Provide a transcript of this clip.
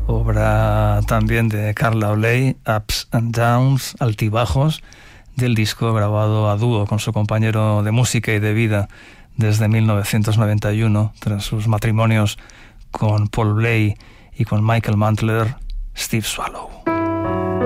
obra también de Carla O'Leary, Ups and Downs, altibajos, del disco grabado a dúo con su compañero de música y de vida desde 1991, tras sus matrimonios con Paul Bley y con Michael Mantler, Steve Swallow.